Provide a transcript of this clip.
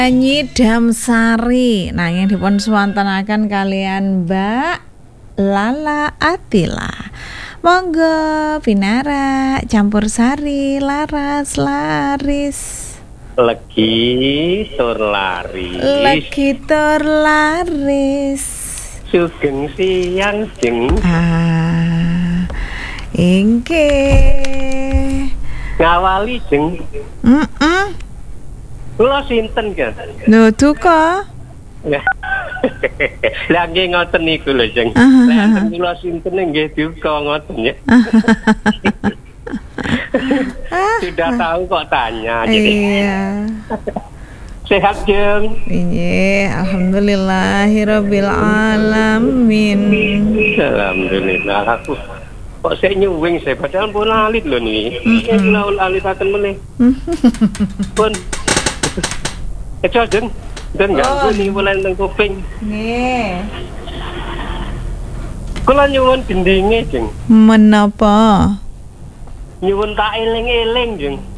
Nyanyi Damsari nanging dipun swantenaken kalian Mbak Lala Atila. Monggo Pinara campur sari laras laris. Legi tur laris. Legi tur laris. Sugeng siang jeng. Inggih. Ngawali jeng. Kula sinten kan? Lho duka. Lah nggih ngoten niku lho jeng. Lah kula sinten nggih duka ngoten ya. Sudah tahu kok tanya jadi. Iya. Sehat jeng. Iya, alhamdulillahirabbil alamin. Alhamdulillah aku kok saya nyuwing saya padahal pun alit lho niki. Kula alitaken meneh. Pun Eco jeng, dan ganggu nih mulai teng kuping. Nggih. Kula nyuwun gendinge jeng. Menapa? Nyuwun tak eling-eling jeng.